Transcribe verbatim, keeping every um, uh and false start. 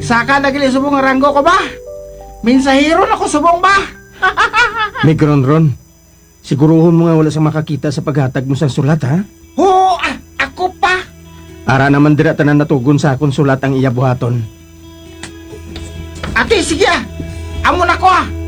Nagsaka na gili subong nga ranggo ko ba? Minsahiro na ko subong ba? Migron-ron, siguruhon mo nga wala sa makakita sa paghatag mo sa sulat, ha? Oo, ah, ako pa. Ara naman dira tanan natugon sa akong sulat ang iya buhaton. Ate, sige ah. Amo na ko ah.